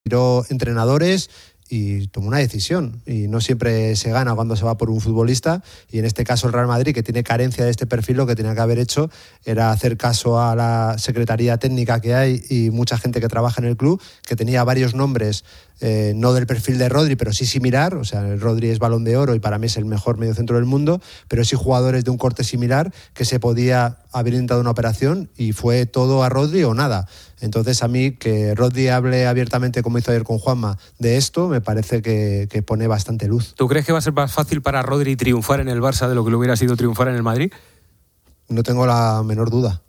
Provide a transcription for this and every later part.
miró entrenadores y tomó una decisión, y no siempre se gana cuando se va por un futbolista, y en este caso el Real Madrid, que tiene carencia de este perfil, lo que tenía que haber hecho era hacer caso a la secretaría técnica que hay y mucha gente que trabaja en el club, que tenía varios nombres, no del perfil de Rodri, pero sí similar. O sea, el Rodri es Balón de Oro y para mí es el mejor mediocentro del mundo, pero sí jugadores de un corte similar que se podía haber intentado una operación, y fue todo a Rodri o nada. Entonces, a mí que Rodri hable abiertamente, como hizo ayer con Juanma, de esto, me parece que pone bastante luz. ¿Tú crees que va a ser más fácil para Rodri triunfar en el Barça de lo que lo hubiera sido triunfar en el Madrid? No tengo la menor duda.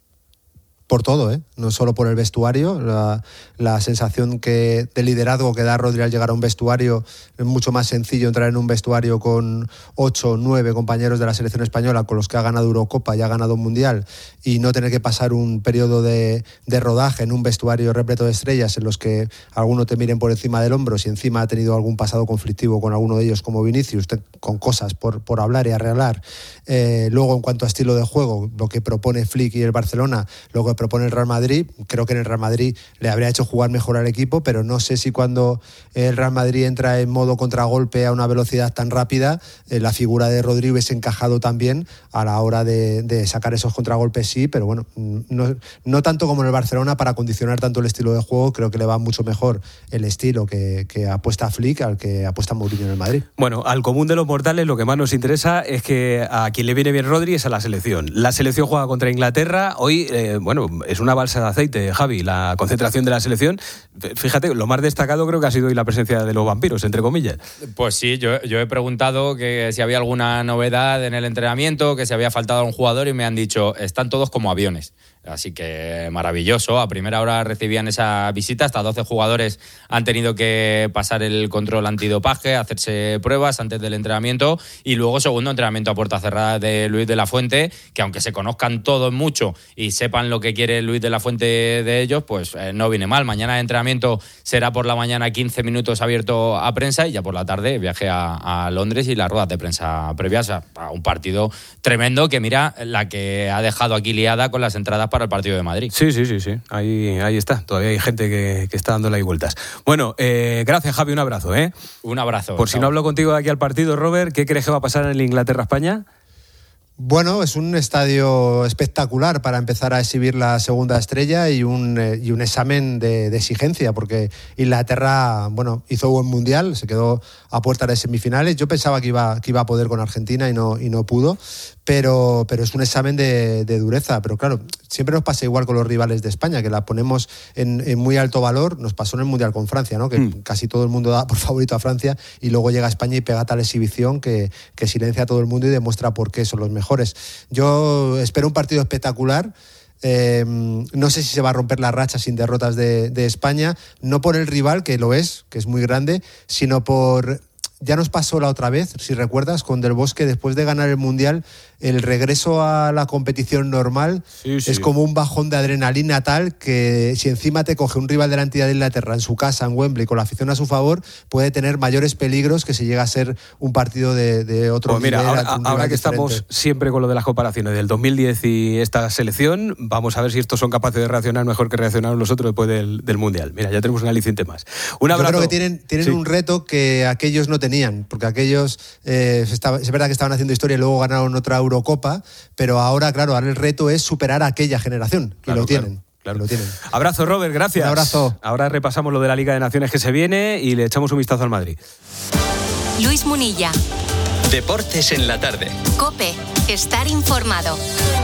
Por todo, no solo por el vestuario. La sensación de liderazgo que da Rodri al llegar a un vestuario, es mucho más sencillo entrar en un vestuario con 8 o 9 compañeros de la selección española con los que ha ganado Eurocopa y ha ganado Mundial, y no tener que pasar un periodo de rodaje en un vestuario repleto de estrellas en los que alguno te miren por encima del hombro, si encima ha tenido algún pasado conflictivo con alguno de ellos como Vinicius, con cosas por hablar y arreglar. Luego, en cuanto a estilo de juego, lo que propone Flick y el Barcelona, lo que propone el Real Madrid, creo que en el Real Madrid le habría hecho jugar mejor al equipo, pero no sé si cuando el Real Madrid entra en modo contragolpe a una velocidad tan rápida, la figura de Rodri hubiese encajado también a la hora de sacar esos contragolpes, sí, pero bueno, no tanto como en el Barcelona para condicionar tanto el estilo de juego. Creo que le va mucho mejor el estilo que apuesta Flick al que apuesta Mourinho en el Madrid. Bueno, al común de los mortales lo que más nos interesa es que a quien le viene bien Rodri es a la selección. La selección juega contra Inglaterra. Hoy, es una balsa de aceite, Javi, la concentración de la selección. Fíjate, lo más destacado creo que ha sido hoy la presencia de los vampiros, entre comillas. Pues sí, yo he preguntado que si había alguna novedad en el entrenamiento, que si había faltado un jugador, y me han dicho, están todos como aviones. Así que maravilloso. A primera hora recibían esa visita, hasta 12 jugadores han tenido que pasar el control antidopaje, hacerse pruebas antes del entrenamiento, y luego segundo entrenamiento a puerta cerrada de Luis de la Fuente, que aunque se conozcan todos mucho y sepan lo que quiere Luis de la Fuente de ellos, pues no viene mal. Mañana el entrenamiento será por la mañana 15 minutos abierto a prensa, y ya por la tarde viaje a Londres y las ruedas de prensa previas a un partido tremendo, que mira la que ha dejado aquí liada con las entradas para el partido de Madrid. Sí. Ahí está. Todavía hay gente que está dándole ahí vueltas. Bueno, gracias, Javi. Un abrazo. Un abrazo. Por si no hablo contigo de aquí al partido, Robert, ¿qué crees que va a pasar en el Inglaterra-España? Bueno, es un estadio espectacular para empezar a exhibir la segunda estrella, y un examen de exigencia, porque Inglaterra, hizo buen mundial, se quedó a puertas de semifinales. Yo pensaba que iba a poder con Argentina y no pudo, pero es un examen de dureza. Pero claro, siempre nos pasa igual con los rivales de España, que la ponemos en muy alto valor. Nos pasó en el mundial con Francia, ¿no? Que casi todo el mundo da por favorito a Francia, y luego llega a España y pega tal exhibición que silencia a todo el mundo y demuestra por qué son los mejores. Yo espero un partido espectacular. No sé si se va a romper la racha sin derrotas de España, no por el rival, que lo es, que es muy grande, sino por... Ya nos pasó la otra vez, si recuerdas, con Del Bosque, después de ganar el Mundial, el regreso a la competición normal es como un bajón de adrenalina tal que si encima te coge un rival de la entidad de Inglaterra en su casa, en Wembley, con la afición a su favor, puede tener mayores peligros que si llega a ser un partido de otro nivel. Ahora que estamos siempre con lo de las comparaciones del 2010 y esta selección, vamos a ver si estos son capaces de reaccionar mejor que reaccionaron los otros después del Mundial. Mira, ya tenemos un aliciente más. Un abrazo. Yo creo que tienen un reto que aquellos no tenían, porque aquellos es verdad que estaban haciendo historia y luego ganaron otra Eurocopa, pero ahora el reto es superar a aquella generación, y lo tienen. Claro. Lo tienen. Abrazo, Robert, gracias. Un abrazo. Ahora repasamos lo de la Liga de Naciones que se viene y le echamos un vistazo al Madrid. Luis Munilla. Deportes en la tarde. COPE. Estar informado.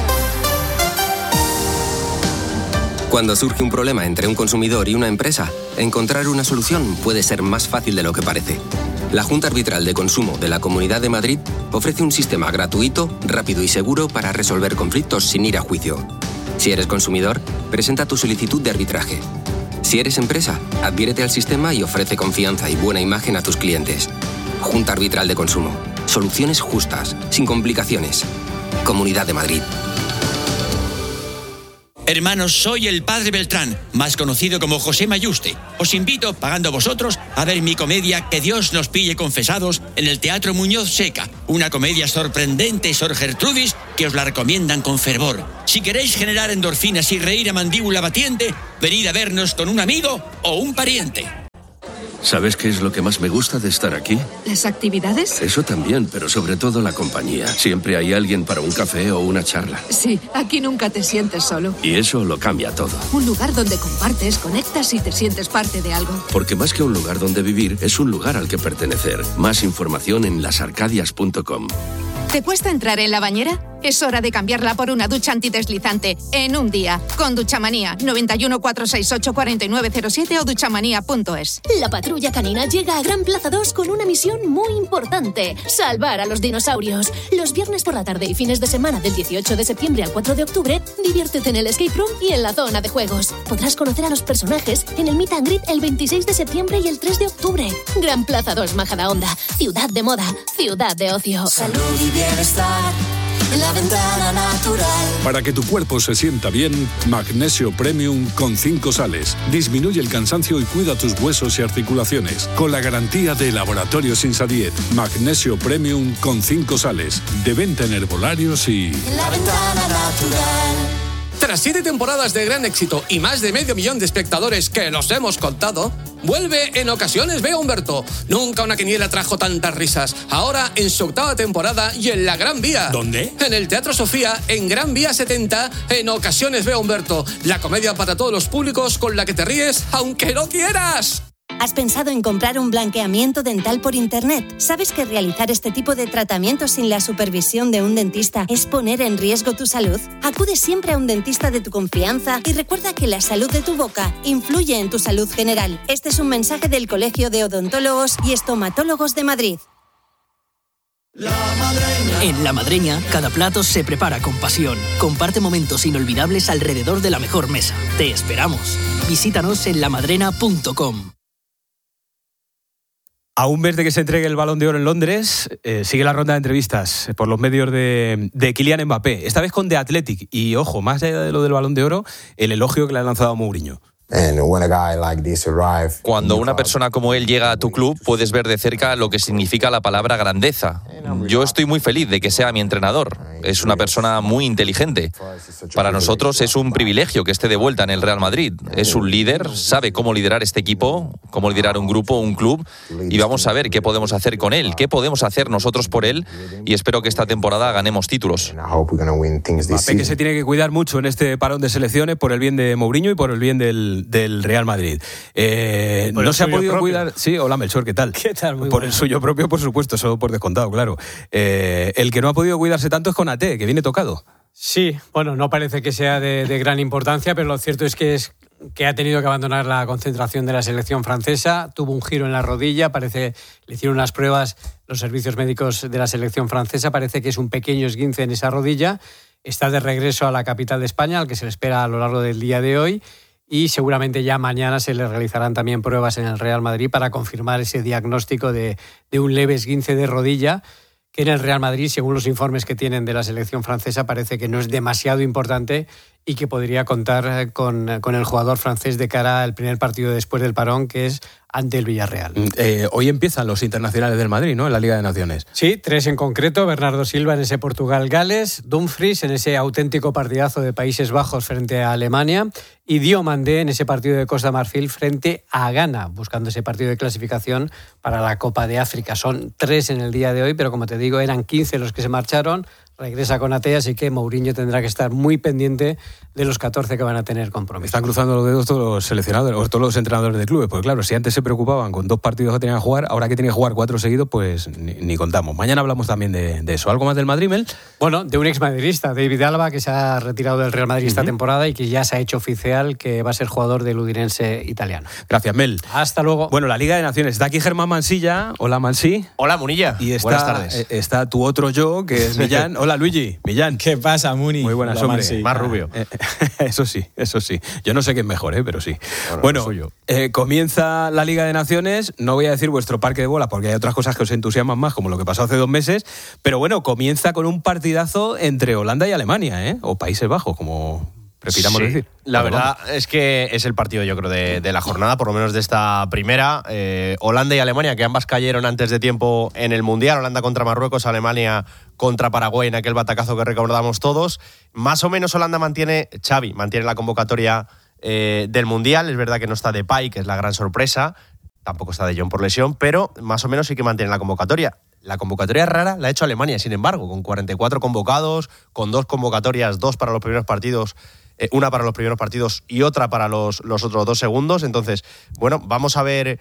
Cuando surge un problema entre un consumidor y una empresa, encontrar una solución puede ser más fácil de lo que parece. La Junta Arbitral de Consumo de la Comunidad de Madrid ofrece un sistema gratuito, rápido y seguro para resolver conflictos sin ir a juicio. Si eres consumidor, presenta tu solicitud de arbitraje. Si eres empresa, adhiérete al sistema y ofrece confianza y buena imagen a tus clientes. Junta Arbitral de Consumo. Soluciones justas, sin complicaciones. Comunidad de Madrid. Hermanos, soy el Padre Beltrán, más conocido como José Mayuste. Os invito, pagando vosotros, a ver mi comedia Que Dios nos pille confesados en el Teatro Muñoz Seca. Una comedia sorprendente, Sor Gertrudis, que os la recomiendan con fervor. Si queréis generar endorfinas y reír a mandíbula batiente, venid a vernos con un amigo o un pariente. ¿Sabes qué es lo que más me gusta de estar aquí? ¿Las actividades? Eso también, pero sobre todo la compañía. Siempre hay alguien para un café o una charla. Sí, aquí nunca te sientes solo. Y eso lo cambia todo. Un lugar donde compartes, conectas y te sientes parte de algo. Porque más que un lugar donde vivir, es un lugar al que pertenecer. Más información en lasarcadias.com. ¿Te cuesta entrar en la bañera? Es hora de cambiarla por una ducha antideslizante en un día. Con Duchamanía, 91 468 4907 o duchamanía.es. La patrulla canina llega a Gran Plaza 2 con una misión muy importante: salvar a los dinosaurios. Los viernes por la tarde y fines de semana del 18 de septiembre al 4 de octubre, diviértete en el escape room y en la zona de juegos. Podrás conocer a los personajes en el Meet and Greet el 26 de septiembre y el 3 de octubre. Gran Plaza 2 Majadahonda, ciudad de moda, ciudad de ocio. Salud y bienestar en la ventana natural. Para que tu cuerpo se sienta bien, Magnesio Premium con 5 sales. Disminuye el cansancio y cuida tus huesos y articulaciones. Con la garantía de Laboratorios Insadiet. Magnesio Premium con 5 sales. De venta en herbolarios y... La ventana natural. Tras 7 temporadas de gran éxito y más de 500.000 de espectadores que nos hemos contado, vuelve En Ocasiones Veo a Humberto. Nunca una quiniela trajo tantas risas. Ahora en su 8ª temporada y en la Gran Vía. ¿Dónde? En el Teatro Sofía, en Gran Vía 70, En Ocasiones Veo a Humberto. La comedia para todos los públicos con la que te ríes aunque no quieras. ¿Has pensado en comprar un blanqueamiento dental por internet? ¿Sabes que realizar este tipo de tratamientos sin la supervisión de un dentista es poner en riesgo tu salud? Acude siempre a un dentista de tu confianza y recuerda que la salud de tu boca influye en tu salud general. Este es un mensaje del Colegio de Odontólogos y Estomatólogos de Madrid. En La Madreña, cada plato se prepara con pasión. Comparte momentos inolvidables alrededor de la mejor mesa. Te esperamos. Visítanos en lamadrena.com. Aún ves de que se entregue el Balón de Oro en Londres, sigue la ronda de entrevistas por los medios de Kylian Mbappé, esta vez con The Athletic. Y ojo, más allá de lo del Balón de Oro, el elogio que le ha lanzado a Mourinho. Cuando una persona como él llega a tu club, puedes ver de cerca lo que significa la palabra grandeza. Yo estoy muy feliz de que sea mi entrenador. Es una persona muy inteligente. Para nosotros es un privilegio que esté de vuelta en el Real Madrid. Es un líder, sabe cómo liderar este equipo, cómo liderar un grupo, un club, y vamos a ver qué podemos hacer con él, qué podemos hacer nosotros por él, y espero que esta temporada ganemos títulos. Mbappé, que se tiene que cuidar mucho en este parón de selecciones por el bien de Mourinho y por el bien del Real Madrid. No se ha podido cuidar. Sí, hola Melchor, ¿qué tal? ¿Qué tal? Muy por bueno. El suyo propio, por supuesto, eso por descontado, claro. El que no ha podido cuidarse tanto es Konaté, que viene tocado. Sí, bueno, no parece que sea de gran importancia, pero lo cierto es que ha tenido que abandonar la concentración de la selección francesa. Tuvo un giro en la rodilla, le hicieron unas pruebas los servicios médicos de la selección francesa, parece que es un pequeño esguince en esa rodilla. Está de regreso a la capital de España, al que se le espera a lo largo del día de hoy. Y seguramente ya mañana se le realizarán también pruebas en el Real Madrid para confirmar ese diagnóstico de un leve esguince de rodilla, que en el Real Madrid, según los informes que tienen de la selección francesa, parece que no es demasiado importante y que podría contar con el jugador francés de cara al primer partido después del parón, que es ante el Villarreal. Hoy empiezan los internacionales del Madrid, ¿no?, en la Liga de Naciones. Sí, 3 en concreto: Bernardo Silva en ese Portugal-Gales, Dumfries en ese auténtico partidazo de Países Bajos frente a Alemania y Diomandé en ese partido de Costa de Marfil frente a Ghana, buscando ese partido de clasificación para la Copa de África. Son 3 en el día de hoy, pero como te digo, eran 15 los que se marcharon. Regresa Konaté, así que Mourinho tendrá que estar muy pendiente de los 14 que van a tener compromiso. Están cruzando los dedos todos los seleccionadores, o todos los entrenadores de clubes, porque claro, si antes se preocupaban con 2 partidos que tenían que jugar, ahora que tienen que jugar 4 seguidos, pues ni contamos. Mañana hablamos también de eso. ¿Algo más del Madrid, Mel? Bueno, de un exmadridista, David Alaba, que se ha retirado del Real Madrid esta temporada y que ya se ha hecho oficial que va a ser jugador del Udinese italiano. Gracias, Mel. Hasta luego. Bueno, la Liga de Naciones. Está aquí Germán Mansilla. Hola, Mansí. Hola, Munilla. Y buenas tardes. Está tu otro yo, que es Millán. Hola, Luigi. Millán. ¿Qué pasa, Muni? Muy buenas, hombre. Más rubio. Eso sí. Yo no sé qué es mejor, pero sí. Bueno, comienza la Liga de Naciones. No voy a decir vuestro parque de bola, porque hay otras cosas que os entusiasman más, como lo que pasó hace 2 meses. Pero bueno, comienza con un partidazo entre Holanda y Alemania, ¿eh? O Países Bajos, como prefiramos decir. La verdad es que es el partido, yo creo, de la jornada, por lo menos de esta primera. Holanda y Alemania, que ambas cayeron antes de tiempo en el Mundial. Holanda contra Marruecos, Alemania contra Paraguay en aquel batacazo que recordamos todos. Más o menos Holanda mantiene la convocatoria del Mundial. Es verdad que no está Depay, que es la gran sorpresa. tampoco está De Jong por lesión, pero más o menos sí que mantiene la convocatoria. La convocatoria rara la ha hecho Alemania, sin embargo, con 44 convocados, con 2 convocatorias, 2 para los primeros partidos, una para los primeros partidos y otra para los otros 2 segundos. Entonces, bueno, vamos a ver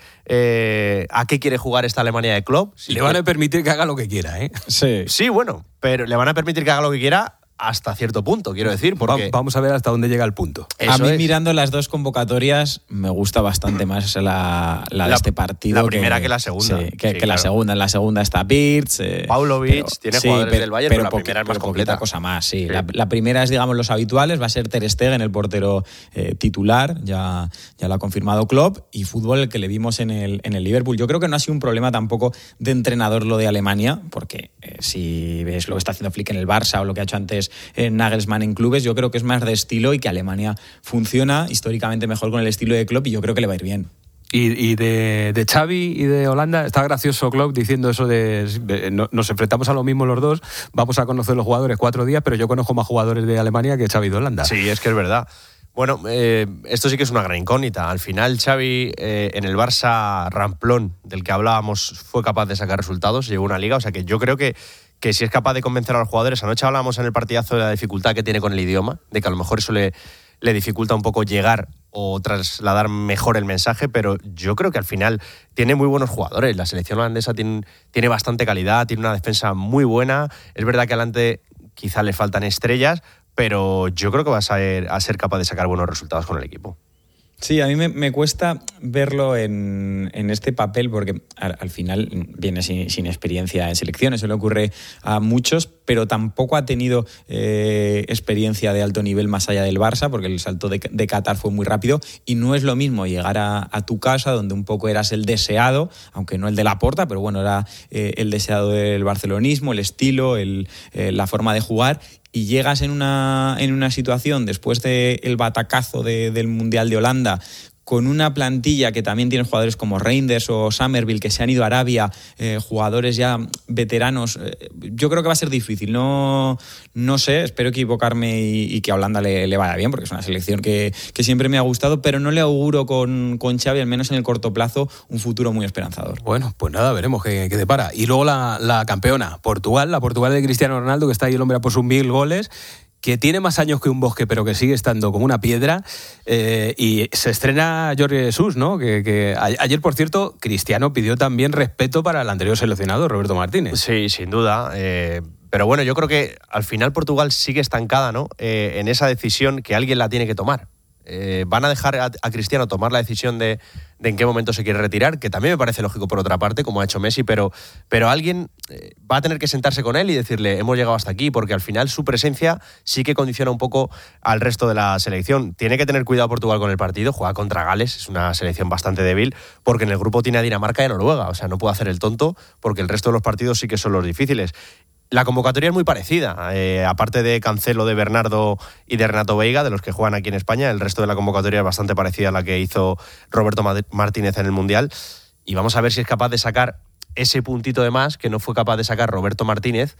a qué quiere jugar esta Alemania de Klopp. Le van a permitir que haga lo que quiera, ¿eh? Sí, bueno, pero le van a permitir que haga lo que quiera hasta cierto punto, quiero decir, porque... Vamos a ver hasta dónde llega el punto. A mí, mirando las 2 convocatorias, me gusta bastante más la de este partido. La primera que la segunda. Sí, que la segunda. En la segunda está Pirtz. Paulovic, tiene jugadores del Bayern, pero la primera es más completa. Cosa más, sí. La primera es, digamos, los habituales, va a ser Ter Stegen, el portero titular, ya lo ha confirmado Klopp, y fútbol el que le vimos en el Liverpool. Yo creo que no ha sido un problema tampoco de entrenador lo de Alemania, porque si ves lo que está haciendo Flick en el Barça o lo que ha hecho antes Nagelsmann en clubes, yo creo que es más de estilo y que Alemania funciona históricamente mejor con el estilo de Klopp y yo creo que le va a ir bien. Y de Xavi y de Holanda, está gracioso Klopp diciendo eso de nos enfrentamos a lo mismo los dos, vamos a conocer los jugadores 4 días, pero yo conozco más jugadores de Alemania que Xavi de Holanda. Sí, es que es verdad. Bueno, esto sí que es una gran incógnita. Al final Xavi en el Barça ramplón del que hablábamos fue capaz de sacar resultados, llegó a una liga, o sea que yo creo que si es capaz de convencer a los jugadores. Anoche hablábamos en el partidazo de la dificultad que tiene con el idioma, de que a lo mejor eso le dificulta un poco llegar o trasladar mejor el mensaje, pero yo creo que al final tiene muy buenos jugadores. La selección holandesa tiene bastante calidad, tiene una defensa muy buena. Es verdad que adelante quizá le faltan estrellas, pero yo creo que va a ser capaz de sacar buenos resultados con el equipo. Sí, a mí me cuesta verlo en este papel porque al final viene sin experiencia en selecciones, eso le ocurre a muchos, pero tampoco ha tenido experiencia de alto nivel más allá del Barça, porque el salto de Qatar fue muy rápido y no es lo mismo llegar a tu casa donde un poco eras el deseado, aunque no el de Laporta, pero bueno, era el deseado del barcelonismo, el estilo, la forma de jugar. Y llegas en una situación después del batacazo del Mundial de Holanda con una plantilla que también tiene jugadores como Reinders o Summerville que se han ido a Arabia, jugadores ya veteranos. Yo creo que va a ser difícil. No sé, espero equivocarme y que a Holanda le vaya bien, porque es una selección que siempre me ha gustado, pero no le auguro con Xavi, al menos en el corto plazo, un futuro muy esperanzador. Bueno, pues nada, veremos qué depara. Y luego la campeona, Portugal, la Portugal de Cristiano Ronaldo, que está ahí el hombre a por sus 1000 goles, que tiene más años que un bosque, pero que sigue estando como una piedra, y se estrena Jorge Jesús, ¿no? Que ayer, por cierto, Cristiano pidió también respeto para el anterior seleccionador, Roberto Martínez. Sí, sin duda, pero bueno, yo creo que al final Portugal sigue estancada, ¿no? En esa decisión que alguien la tiene que tomar. Van a dejar a Cristiano tomar la decisión de en qué momento se quiere retirar, que también me parece lógico por otra parte, como ha hecho Messi, pero alguien va a tener que sentarse con él y decirle, hemos llegado hasta aquí, porque al final su presencia sí que condiciona un poco al resto de la selección. Tiene que tener cuidado Portugal con el partido, juega contra Gales, es una selección bastante débil, porque en el grupo tiene a Dinamarca y a Noruega, o sea, no puede hacer el tonto, porque el resto de los partidos sí que son los difíciles. La convocatoria es muy parecida, aparte de Cancelo, de Bernardo y de Renato Veiga, de los que juegan aquí en España, el resto de la convocatoria es bastante parecida a la que hizo Roberto Martínez en el Mundial, y vamos a ver si es capaz de sacar ese puntito de más que no fue capaz de sacar Roberto Martínez,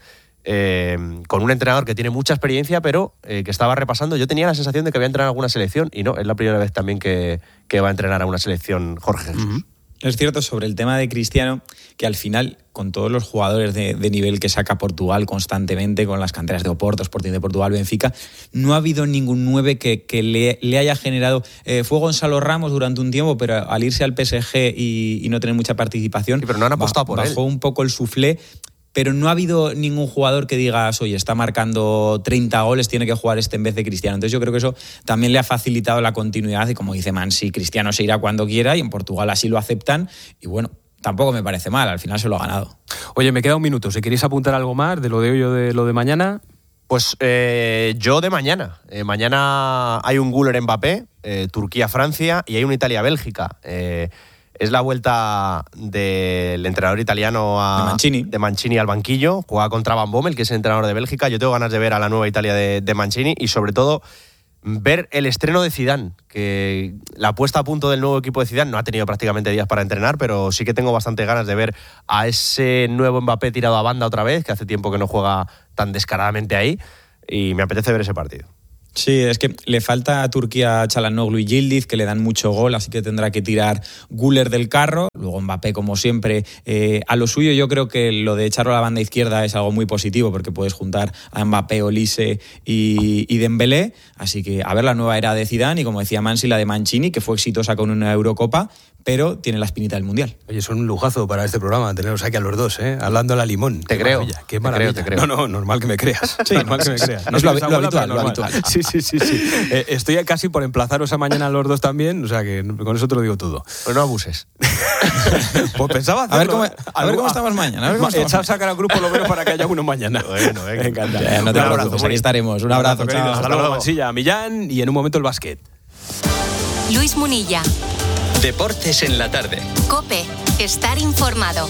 con un entrenador que tiene mucha experiencia, pero que estaba repasando. Yo tenía la sensación de que había entrenado a alguna selección, y no, es la primera vez también que va a entrenar a una selección Jorge Jesús. Uh-huh. Es cierto sobre el tema de Cristiano, que al final, con todos los jugadores de nivel que saca Portugal constantemente, con las canteras de Oporto, Sporting de Portugal, Benfica, no ha habido ningún 9 que le haya generado. Fue Gonzalo Ramos durante un tiempo, pero al irse al PSG y no tener mucha participación, sí, pero no han apostado por él. Bajó un poco el suflé. Pero no ha habido ningún jugador que digas, oye, está marcando 30 goles, tiene que jugar en vez de Cristiano. Entonces yo creo que eso también le ha facilitado la continuidad, y como dice Mansi, Cristiano se irá cuando quiera, y en Portugal así lo aceptan, y bueno, tampoco me parece mal, al final se lo ha ganado. Oye, me queda un minuto, si queréis apuntar algo más de lo de hoy o de lo de mañana. Pues yo de mañana. Mañana hay un Güler-Mbappé, Turquía-Francia, y hay un Italia-Bélgica. Es la vuelta del entrenador italiano de Mancini al banquillo. Juega contra Van Bommel, que es el entrenador de Bélgica. Yo tengo ganas de ver a la nueva Italia de Mancini, y sobre todo ver el estreno de Zidane, que la puesta a punto del nuevo equipo de Zidane no ha tenido prácticamente días para entrenar, pero sí que tengo bastante ganas de ver a ese nuevo Mbappé tirado a banda otra vez, que hace tiempo que no juega tan descaradamente ahí, y me apetece ver ese partido. Sí, es que le falta a Turquía Çalhanoğlu y Yildiz, que le dan mucho gol, así que tendrá que tirar Güler del carro. Luego Mbappé, como siempre, a lo suyo. Yo creo que lo de echarlo a la banda izquierda es algo muy positivo, porque puedes juntar a Mbappé, Olise y Dembélé. Así que a ver la nueva era de Zidane y, como decía Mansi, la de Mancini, que fue exitosa con una Eurocopa, pero tiene la espinita del Mundial. Oye, son un lujazo para este programa teneros aquí a los dos, hablando a la limón. Te creo. Qué maravilla. Te creo. No, normal que me creas. Sí, normal que me creas. No es lo habitual. Sí. Estoy casi por emplazaros a mañana los dos también, o sea que con eso te lo digo todo. Pero no abuses. Pues pensaba hacerlo. A ver cómo estamos mañana. Echad sacar al grupo lo menos para que haya uno mañana. Bueno, me encanta. No te preocupes, ahí estaremos. Un abrazo, chao. Hasta luego, Mansilla, Millán, y en un momento el básquet. Luis Munilla. Deportes en la tarde. COPE. Estar informado.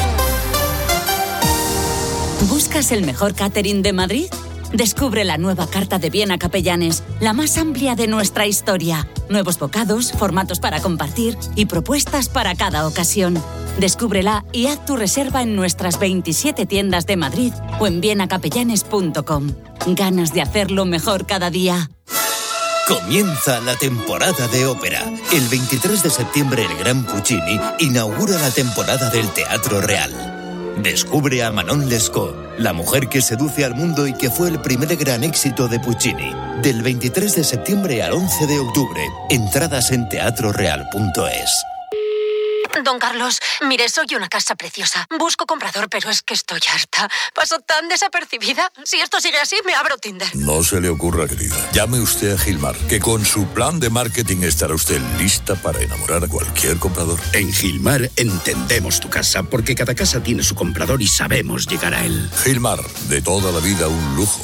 ¿Buscas el mejor catering de Madrid? Descubre la nueva carta de Viena Capellanes, la más amplia de nuestra historia. Nuevos bocados, formatos para compartir y propuestas para cada ocasión. Descúbrela y haz tu reserva en nuestras 27 tiendas de Madrid o en vienacapellanes.com. Ganas de hacerlo mejor cada día. Comienza la temporada de ópera. El 23 de septiembre el Gran Puccini inaugura la temporada del Teatro Real. Descubre a Manon Lescaut, la mujer que seduce al mundo y que fue el primer gran éxito de Puccini. Del 23 de septiembre al 11 de octubre. Entradas en teatroreal.es. Don Carlos, mire, soy una casa preciosa. Busco comprador, pero es que estoy harta. Paso tan desapercibida. Si esto sigue así, me abro Tinder. No se le ocurra, querida. Llame usted a Gilmar, que con su plan de marketing estará usted lista para enamorar a cualquier comprador. En Gilmar entendemos tu casa, porque cada casa tiene su comprador y sabemos llegar a él. Gilmar, de toda la vida un lujo.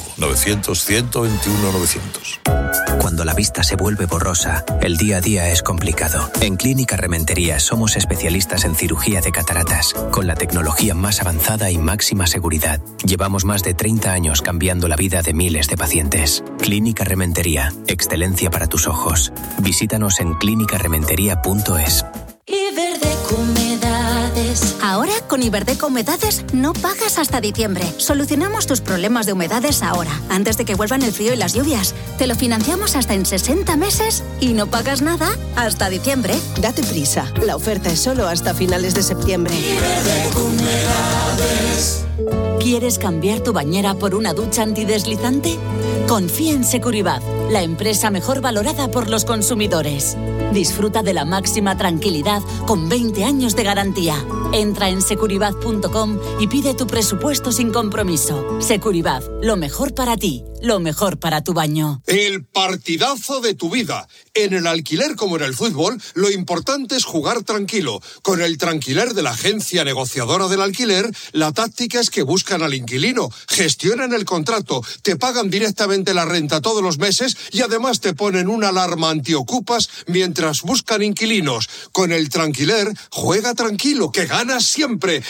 900-121-900. Cuando la vista se vuelve borrosa, el día a día es complicado. En Clínica Rementería somos especialistas en cirugía de cataratas, con la tecnología más avanzada y máxima seguridad. Llevamos más de 30 años cambiando la vida de miles de pacientes. Clínica Rementería, excelencia para tus ojos. Visítanos en clínicarementería.es. Iberdeco Humedades. Ahora, con Iberdeco Humedades, no pagas hasta diciembre. Solucionamos tus problemas de humedades ahora, antes de que vuelvan el frío y las lluvias. Te lo financiamos hasta en 60 meses y no pagas nada hasta diciembre. Date prisa. La oferta es solo hasta finales de septiembre. Iberdeco Humedades. ¿Quieres cambiar tu bañera por una ducha antideslizante? Confía en Securibat, la empresa mejor valorada por los consumidores. Disfruta de la máxima tranquilidad con 20 años de garantía. Entra en securibat.com y pide tu presupuesto sin compromiso. Securibat, lo mejor para ti, lo mejor para tu baño. El partidazo de tu vida. En el alquiler como en el fútbol, lo importante es jugar tranquilo. Con el Tranquiler de la agencia negociadora del alquiler, la táctica es que buscan al inquilino, gestionan el contrato, te pagan directamente la renta todos los meses y además te ponen una alarma antiocupas mientras buscan inquilinos. Con el Tranquiler, juega tranquilo, que ganas siempre.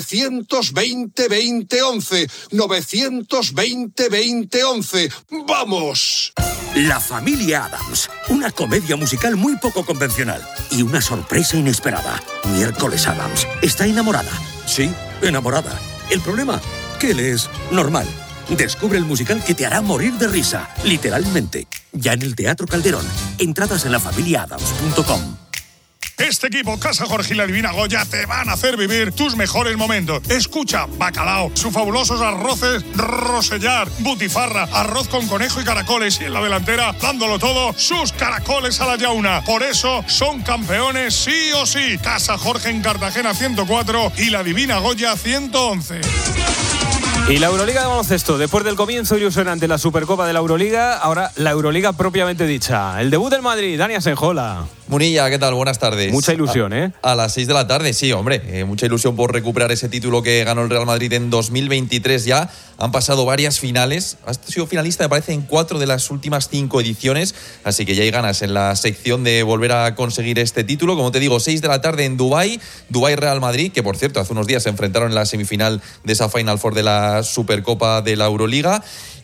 920-2011. 920-2011. ¡Vamos! La familia Addams, una comedia musical muy poco convencional y una sorpresa inesperada. Miércoles Addams está enamorada. Sí, enamorada. El problema, que él es normal. Descubre el musical que te hará morir de risa, literalmente. Ya en el Teatro Calderón. Entradas en lafamiliaadams.com. Este equipo, Casa Jorge y la Divina Goya, te van a hacer vivir tus mejores momentos. Escucha, bacalao, sus fabulosos arroces Rosellar, butifarra, arroz con conejo y caracoles. Y en la delantera, dándolo todo, sus caracoles a la yauna. Por eso son campeones sí o sí. Casa Jorge en Cartagena 104 y la Divina Goya 111. Y la Euroliga de baloncesto, después del comienzo ilusionante la Supercopa de la Euroliga, ahora la Euroliga propiamente dicha. El debut del Madrid, Dani Asenjola. Munilla, ¿qué tal? Buenas tardes. Mucha ilusión, ¿eh? A las 6 de la tarde, sí, hombre. Mucha ilusión por recuperar ese título que ganó el Real Madrid en 2023 ya. Han pasado varias finales. Ha sido finalista, me parece, en 4 de las últimas 5 ediciones. Así que ya hay ganas en la sección de volver a conseguir este título. Como te digo, 6 de la tarde en Dubái. Dubái-Real Madrid, que por cierto, hace unos días se enfrentaron en la semifinal de esa Final Four de la Supercopa de la Euroliga.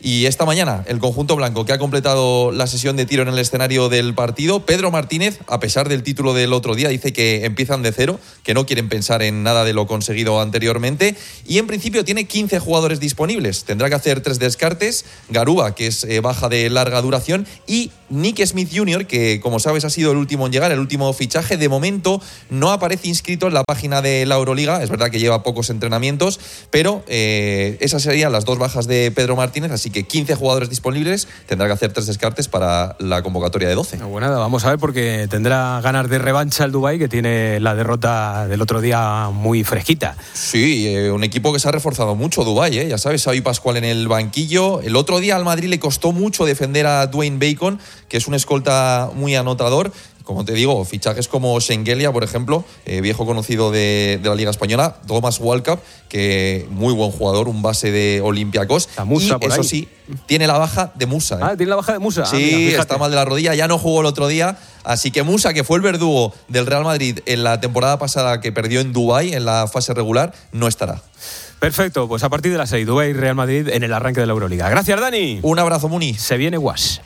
Y esta mañana, el conjunto blanco que ha completado la sesión de tiro en el escenario del partido, Pedro Martínez, a pesar del título del otro día, dice que empiezan de cero, que no quieren pensar en nada de lo conseguido anteriormente, y en principio tiene 15 jugadores disponibles. Tendrá que hacer 3 descartes: Garúa, que es baja de larga duración, y Nick Smith Jr., que como sabes ha sido el último en llegar, el último fichaje. De momento no aparece inscrito en la página de la Euroliga, es verdad que lleva pocos entrenamientos, pero esas serían las 2 bajas de Pedro Martínez, así que 15 jugadores disponibles, tendrá que hacer 3 descartes para la convocatoria de 12. Bueno, vamos a ver, porque tendrá ganas de revancha el Dubái, que tiene la derrota del otro día muy fresquita. Sí, un equipo que se ha reforzado mucho, Dubái, ya sabes, Xavi Pascual en el banquillo. El otro día al Madrid le costó mucho defender a Dwayne Bacon, que es un escolta muy anotador. Como te digo, fichajes como Schengelia, por ejemplo, viejo conocido de la Liga Española, Thomas Walkup, que muy buen jugador, un base de Olympiacos. Musa, y eso sí, tiene la baja de Musa. ¿Tiene la baja de Musa? Sí, está mal de la rodilla, ya no jugó el otro día. Así que Musa, que fue el verdugo del Real Madrid en la temporada pasada que perdió en Dubái en la fase regular, no estará. Perfecto, pues a partir de las 6, Dubái Real Madrid en el arranque de la Euroliga. Gracias, Dani. Un abrazo, Muni. Se viene Guas.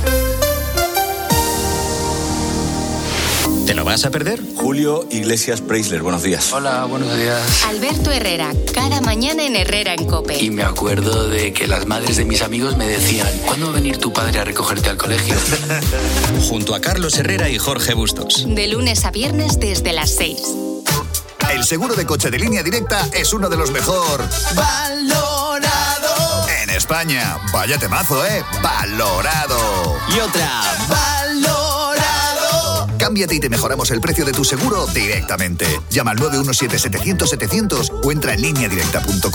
¿Te lo vas a perder? Julio Iglesias Preisler, buenos días. Hola, buenos días. Alberto Herrera, cada mañana en Herrera en COPE. Y me acuerdo de que las madres de mis amigos me decían: ¿cuándo va a venir tu padre a recogerte al colegio? Junto a Carlos Herrera y Jorge Bustos. De lunes a viernes desde las 6. El seguro de coche de Línea Directa es uno de los mejor valorado en España. Vaya temazo, valorado. Y otra, valorado. Cámbiate y te mejoramos el precio de tu seguro directamente. Llama al 917-700-700 o entra en lineadirecta.com.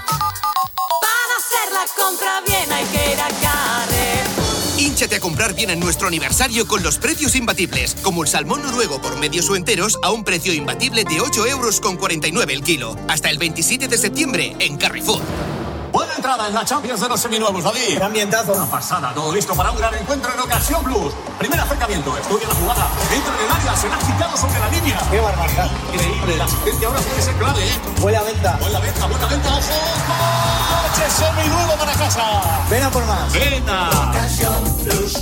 Para hacer la compra bien hay que ir a Carrer. Hínchate a comprar bien en nuestro aniversario con los precios imbatibles, como el salmón noruego por medios o enteros a un precio imbatible de 8,49 € el kilo. Hasta el 27 de septiembre en Carrefour. Buena entrada en la Champions de los seminuevos, David. Gran ambientazo. Una pasada, todo listo para un gran encuentro en Ocasión Plus. Primer acercamiento, estudia la jugada. Entra en el área, será quitado sobre la línea. ¡Qué barbaridad! Increíble, la asistencia ahora tiene que ser clave, Buena venta. Buena venta, ojo. ¡Coche seminuevo para casa! Ven a por más. Venga. Ocasión Plus.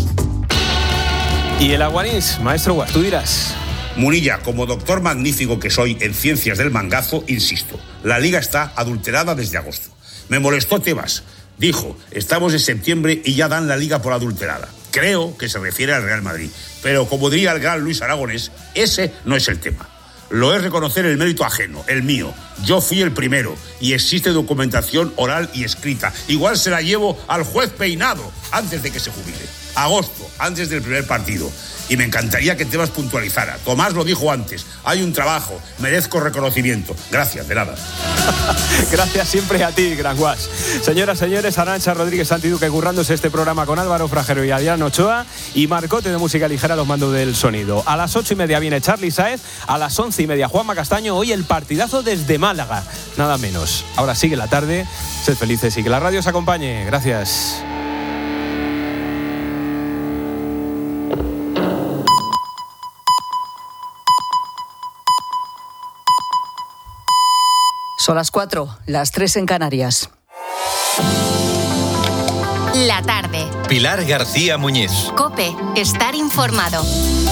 Y el Aguanís, maestro Guas, tú dirás. Munilla, como doctor magnífico que soy en ciencias del mangazo, insisto, la liga está adulterada desde agosto. Me molestó Tebas. Dijo, estamos en septiembre y ya dan la liga por adulterada. Creo que se refiere al Real Madrid. Pero como diría el gran Luis Aragonés, ese no es el tema. Lo es reconocer el mérito ajeno, el mío. Yo fui el primero y existe documentación oral y escrita. Igual se la llevo al juez Peinado antes de que se jubile. Agosto, antes del primer partido. Y me encantaría que Tebas puntualizara. Tomás lo dijo antes. Hay un trabajo. Merezco reconocimiento. Gracias, de nada. Gracias siempre a ti, Gran Guas. Señoras, señores, Arantxa Rodríguez Santiduque currándose este programa con Álvaro Frajero y Adrián Ochoa, y Marcote de Música Ligera a los mandos del sonido. A las 8:30 viene Charly Sáez, a las 11:30 Juanma Castaño. Hoy el partidazo desde Málaga, nada menos. Ahora sigue la tarde. Sed felices y que la radio os acompañe. Gracias. Son las 4, las 3 en Canarias. La tarde. Pilar García Muñiz. COPE, estar informado.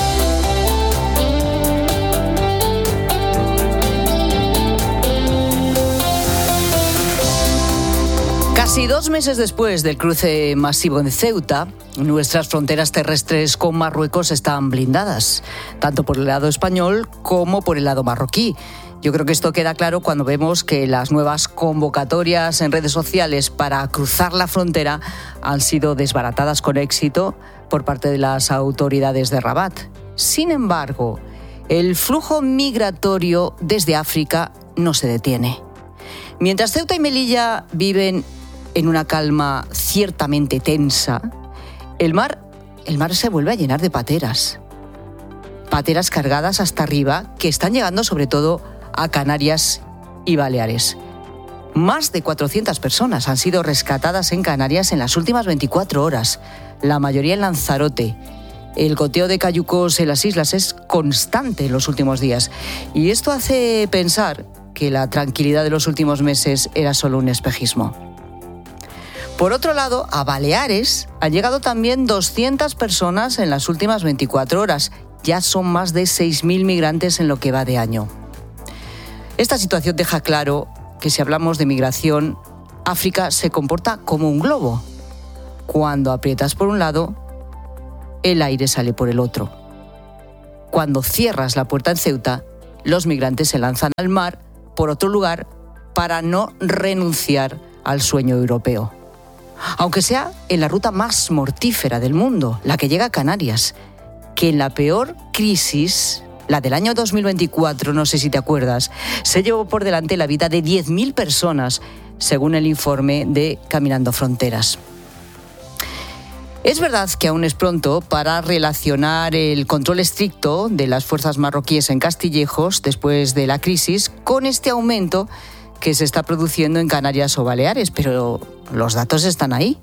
Casi 2 meses después del cruce masivo en Ceuta, nuestras fronteras terrestres con Marruecos están blindadas, tanto por el lado español como por el lado marroquí. Yo creo que esto queda claro cuando vemos que las nuevas convocatorias en redes sociales para cruzar la frontera han sido desbaratadas con éxito por parte de las autoridades de Rabat. Sin embargo, el flujo migratorio desde África no se detiene. Mientras Ceuta y Melilla viven en una calma ciertamente tensa, el mar se vuelve a llenar de pateras. Pateras cargadas hasta arriba que están llegando sobre todo a Canarias y Baleares. Más de 400 personas han sido rescatadas en Canarias en las últimas 24 horas, la mayoría en Lanzarote. El goteo de cayucos en las islas es constante en los últimos días, y esto hace pensar que la tranquilidad de los últimos meses era solo un espejismo. Por otro lado, a Baleares han llegado también 200 personas en las últimas 24 horas. Ya son más de 6.000 migrantes en lo que va de año. Esta situación deja claro que si hablamos de migración, África se comporta como un globo. Cuando aprietas por un lado, el aire sale por el otro. Cuando cierras la puerta en Ceuta, los migrantes se lanzan al mar por otro lugar para no renunciar al sueño europeo. Aunque sea en la ruta más mortífera del mundo, la que llega a Canarias, que en la peor crisis, la del año 2024, no sé si te acuerdas, se llevó por delante la vida de 10.000 personas, según el informe de Caminando Fronteras. Es verdad que aún es pronto para relacionar el control estricto de las fuerzas marroquíes en Castillejos después de la crisis con este aumento que se está produciendo en Canarias o Baleares, pero los datos están ahí.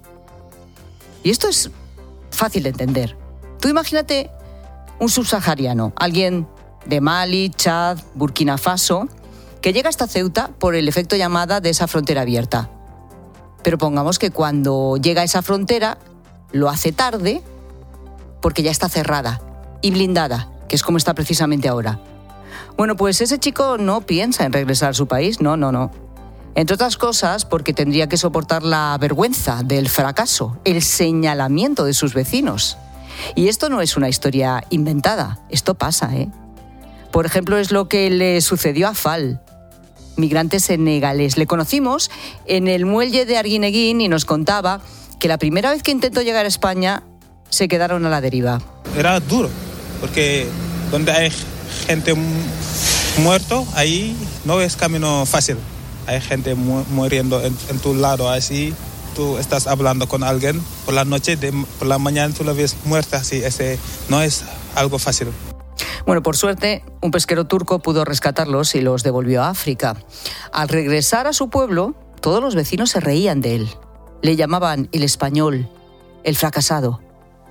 Y esto es fácil de entender. Tú imagínate un subsahariano, alguien de Mali, Chad, Burkina Faso, que llega hasta Ceuta por el efecto llamada de esa frontera abierta. Pero pongamos que cuando llega a esa frontera lo hace tarde porque ya está cerrada y blindada, que es como está precisamente ahora. Bueno, pues ese chico no piensa en regresar a su país, no. Entre otras cosas, porque tendría que soportar la vergüenza del fracaso, el señalamiento de sus vecinos. Y esto no es una historia inventada, esto pasa, ¿eh? Por ejemplo, es lo que le sucedió a Fall, migrante senegalés. Le conocimos en el muelle de Arguineguín y nos contaba que la primera vez que intentó llegar a España se quedaron a la deriva. Era duro, porque donde hay gente muerto, ahí no es camino fácil. Hay gente muriendo en tu lado, así tú estás hablando con alguien por la noche, por la mañana tú la ves muerta, así, no es algo fácil. Bueno, por suerte, un pesquero turco pudo rescatarlos y los devolvió a África. Al regresar a su pueblo, todos los vecinos se reían de él. Le llamaban el español, el fracasado.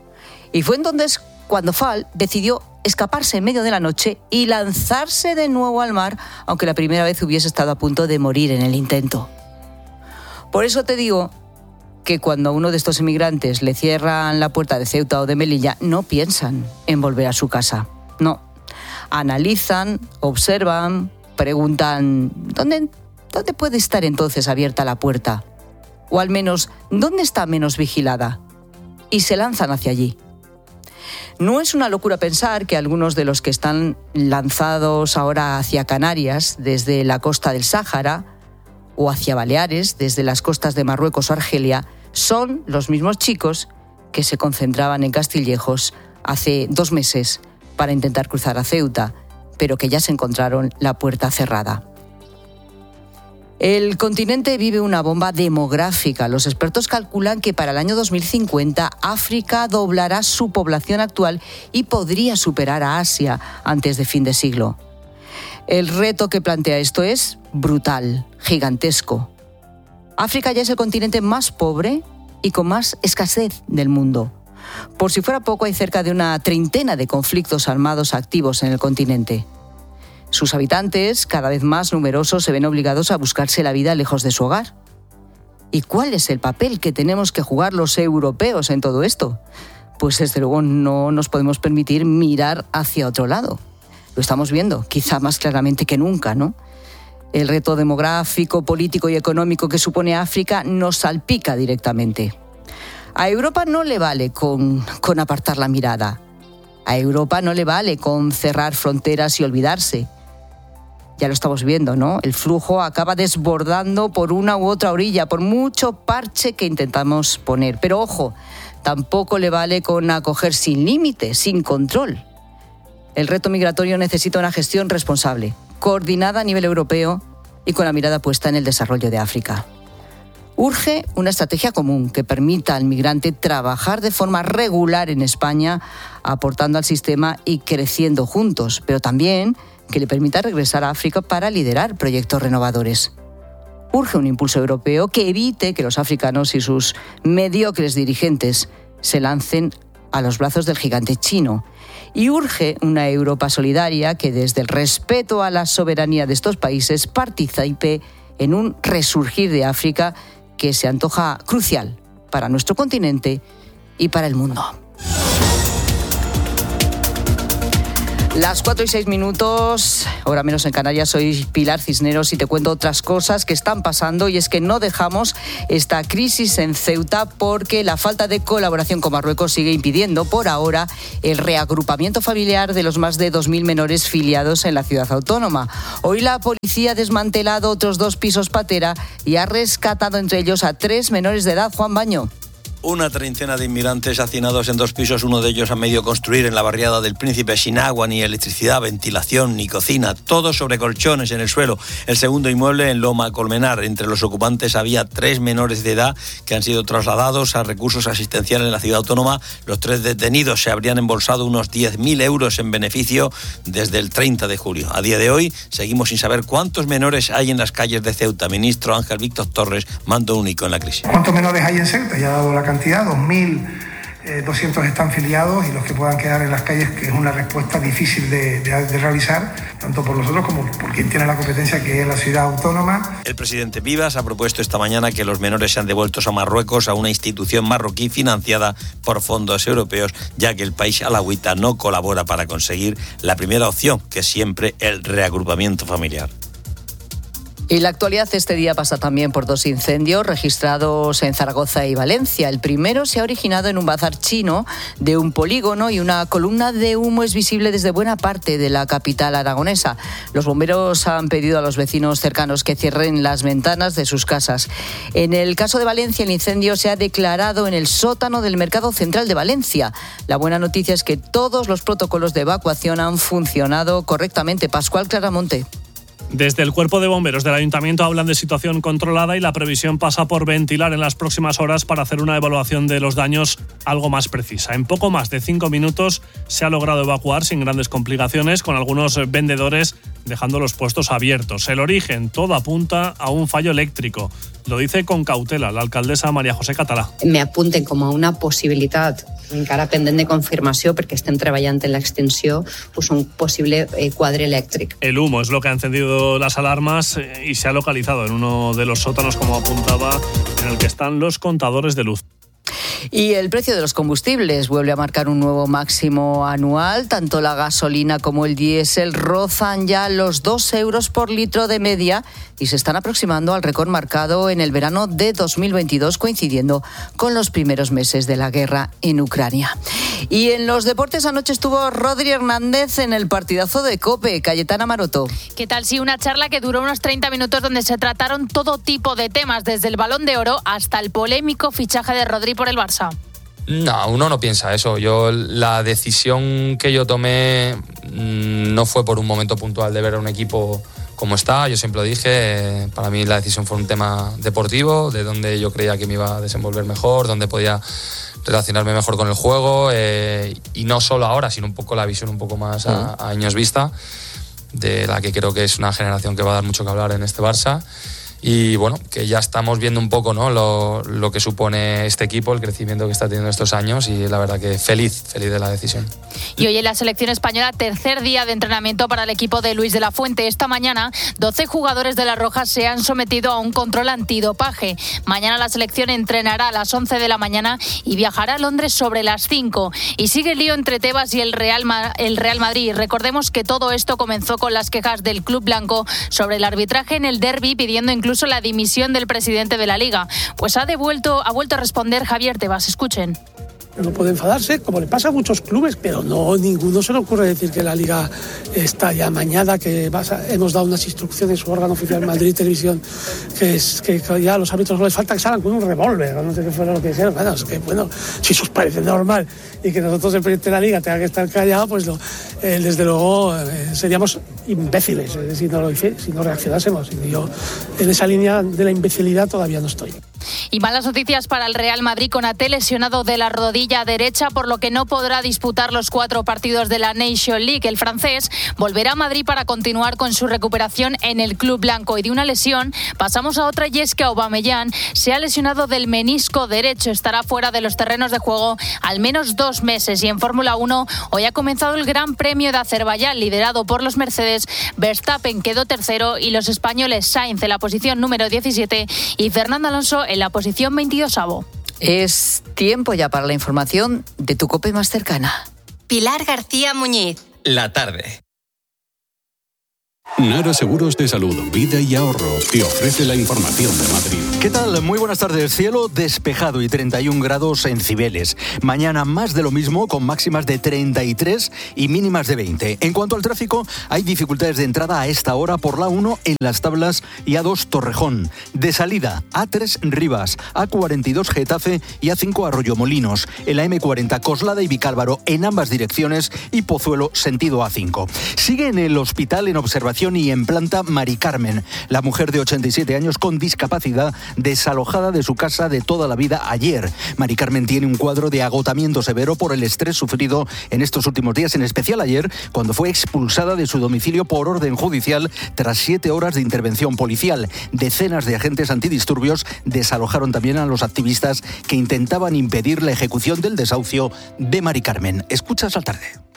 Y fue entonces cuando Fall decidió escaparse en medio de la noche y lanzarse de nuevo al mar, aunque la primera vez hubiese estado a punto de morir en el intento. Por eso te digo que cuando a uno de estos inmigrantes le cierran la puerta de Ceuta o de Melilla, no piensan en volver a su casa. No. Analizan, observan, preguntan, ¿dónde puede estar entonces abierta la puerta? O al menos, ¿dónde está menos vigilada? Y se lanzan hacia allí. No es una locura pensar que algunos de los que están lanzados ahora hacia Canarias, desde la costa del Sáhara, o hacia Baleares, desde las costas de Marruecos o Argelia, son los mismos chicos que se concentraban en Castillejos hace 2 meses para intentar cruzar a Ceuta, pero que ya se encontraron la puerta cerrada. El continente vive una bomba demográfica. Los expertos calculan que para el año 2050 África doblará su población actual y podría superar a Asia antes de fin de siglo. El reto que plantea esto es brutal, gigantesco. África ya es el continente más pobre y con más escasez del mundo. Por si fuera poco, hay cerca de una treintena de conflictos armados activos en el continente. Sus habitantes, cada vez más numerosos, se ven obligados a buscarse la vida lejos de su hogar. ¿Y cuál es el papel que tenemos que jugar los europeos en todo esto? Pues desde luego no nos podemos permitir mirar hacia otro lado. Lo estamos viendo, quizá más claramente que nunca, ¿no? El reto demográfico, político y económico que supone África nos salpica directamente. A Europa no le vale con apartar la mirada. A Europa no le vale con cerrar fronteras y olvidarse. Ya lo estamos viendo, ¿no? El flujo acaba desbordando por una u otra orilla, por mucho parche que intentamos poner. Pero ojo, tampoco le vale con acoger sin límite, sin control. El reto migratorio necesita una gestión responsable, coordinada a nivel europeo y con la mirada puesta en el desarrollo de África. Urge una estrategia común que permita al migrante trabajar de forma regular en España, aportando al sistema y creciendo juntos, pero también que le permita regresar a África para liderar proyectos renovadores. Urge un impulso europeo que evite que los africanos y sus mediocres dirigentes se lancen a los brazos del gigante chino. Y urge una Europa solidaria que, desde el respeto a la soberanía de estos países, participe en un resurgir de África que se antoja crucial para nuestro continente y para el mundo. Las 4:06, hora menos en Canarias. Soy Pilar Cisneros y te cuento otras cosas que están pasando, y es que no dejamos esta crisis en Ceuta porque la falta de colaboración con Marruecos sigue impidiendo por ahora el reagrupamiento familiar de los más de 2.000 menores filiados en la ciudad autónoma. Hoy la policía ha desmantelado otros 2 pisos patera y ha rescatado entre ellos a 3 menores de edad. Juan Baño. Una treintena de inmigrantes hacinados en 2 pisos, uno de ellos a medio construir en la barriada del Príncipe, sin agua, ni electricidad, ventilación, ni cocina, todo sobre colchones en el suelo. El segundo inmueble en Loma Colmenar. Entre los ocupantes había 3 menores de edad que han sido trasladados a recursos asistenciales en la ciudad autónoma. Los 3 detenidos se habrían embolsado unos 10.000 euros en beneficio desde el 30 de julio. A día de hoy seguimos sin saber cuántos menores hay en las calles de Ceuta. Ministro Ángel Víctor Torres, mando único en la crisis. ¿Cuántos menores hay en Ceuta? Ya ha dado la cantidad, 2.200 están filiados, y los que puedan quedar en las calles, que es una respuesta difícil de realizar, tanto por nosotros como por quien tiene la competencia, que es la ciudad autónoma. El presidente Vivas ha propuesto esta mañana que los menores sean devueltos a Marruecos, a una institución marroquí financiada por fondos europeos, ya que el país alauita no colabora para conseguir la primera opción, que es siempre el reagrupamiento familiar. Y la actualidad este día pasa también por 2 incendios registrados en Zaragoza y Valencia. El primero se ha originado en un bazar chino de un polígono, y una columna de humo es visible desde buena parte de la capital aragonesa. Los bomberos han pedido a los vecinos cercanos que cierren las ventanas de sus casas. En el caso de Valencia, el incendio se ha declarado en el sótano del Mercado Central de Valencia. La buena noticia es que todos los protocolos de evacuación han funcionado correctamente. Pascual Claramonte. Desde el Cuerpo de Bomberos del Ayuntamiento hablan de situación controlada, y la previsión pasa por ventilar en las próximas horas para hacer una evaluación de los daños algo más precisa. En poco más de 5 minutos se ha logrado evacuar sin grandes complicaciones, con algunos vendedores dejando los puestos abiertos. El origen, todo apunta a un fallo eléctrico. Lo dice con cautela la alcaldesa María José Català. Me apunten com a una possibilitat encara pendent de confirmació, perquè estem treballant en l'extensió, pues un posible quadre elèctric. El humo es lo que ha encendido las alarmas y se ha localizado en uno de los sótanos, como apuntaba, en el que están los contadores de luz. Y el precio de los combustibles vuelve a marcar un nuevo máximo anual. Tanto la gasolina como el diésel rozan ya los 2 euros por litro de media y se están aproximando al récord marcado en el verano de 2022, coincidiendo con los primeros meses de la guerra en Ucrania. Y en los deportes, anoche estuvo Rodri Hernández en el partidazo de COPE. Cayetana Maroto. ¿Qué tal? Sí, una charla que duró unos 30 minutos donde se trataron todo tipo de temas, desde el Balón de Oro hasta el polémico fichaje de Rodri por el Barça. No, uno no piensa eso. La decisión que yo tomé no fue por un momento puntual de ver a un equipo como está. Yo siempre lo dije, para mí la decisión fue un tema deportivo, de donde yo creía que me iba a desenvolver mejor, donde podía relacionarme mejor con el juego, y no solo ahora, sino un poco la visión un poco más a años vista, de la que creo que es una generación que va a dar mucho que hablar en este Barça. Y bueno, que ya estamos viendo un poco, ¿no?, lo que supone este equipo, el crecimiento que está teniendo estos años, y la verdad que feliz de la decisión. Y hoy en la selección española, tercer día de entrenamiento para el equipo de Luis de la Fuente. Esta mañana, 12 jugadores de las Rojas se han sometido a un control antidopaje. Mañana la selección entrenará a las 11 de la mañana y viajará a Londres sobre las 5. Y sigue el lío entre Tebas y el Real Madrid. Recordemos que todo esto comenzó con las quejas del club blanco sobre el arbitraje en el derbi, pidiendo incluso la dimisión del presidente de la Liga. Pues ha vuelto a responder Javier Tebas. Escuchen. No puede enfadarse, como le pasa a muchos clubes, pero no, ninguno se le ocurre decir que la Liga está ya amañada, que hemos dado unas instrucciones, su órgano oficial Madrid Televisión, que ya a los árbitros no les falta que salgan con un revólver, no sé qué fuera lo que dijeron. Bueno, es que, si eso os parece normal y que nosotros, el presidente de la Liga, tenga que estar callado, pues desde luego seríamos imbéciles si no reaccionásemos. Y yo en esa línea de la imbecilidad todavía no estoy. Y malas noticias para el Real Madrid. Konaté lesionado de la rodilla derecha, por lo que no podrá disputar los 4 partidos de la Nation League. El francés volverá a Madrid para continuar con su recuperación en el club blanco. Y de una lesión pasamos a otra, y es que Aubameyang se ha lesionado del menisco derecho. Estará fuera de los terrenos de juego al menos 2 meses. Y en Fórmula 1 hoy ha comenzado el Gran Premio de Azerbaiyán, liderado por los Mercedes. Verstappen quedó tercero y los españoles Sainz en la posición número 17 y Fernando Alonso en la posición 22avo. Es tiempo ya para la información de tu COPE más cercana. Pilar García Muñiz. La tarde. Nara Seguros de Salud, Vida y Ahorro te ofrece la información de Madrid. ¿Qué tal? Muy buenas tardes. Cielo despejado y 31 grados en Cibeles. Mañana más de lo mismo, con máximas de 33 y mínimas de 20. En cuanto al tráfico, hay dificultades de entrada a esta hora por la 1 en Las Tablas y A2 Torrejón. De salida, A3 Rivas, A42 Getafe y A5 Arroyomolinos. En la M40 Coslada y Vicálvaro en ambas direcciones y Pozuelo sentido A5. Sigue en el hospital en observación y en planta Mari Carmen, la mujer de 87 años con discapacidad desalojada de su casa de toda la vida ayer. Mari Carmen tiene un cuadro de agotamiento severo por el estrés sufrido en estos últimos días, en especial ayer, cuando fue expulsada de su domicilio por orden judicial tras 7 horas de intervención policial. Decenas de agentes antidisturbios desalojaron también a los activistas que intentaban impedir la ejecución del desahucio de Mari Carmen. Escuchas al tarde.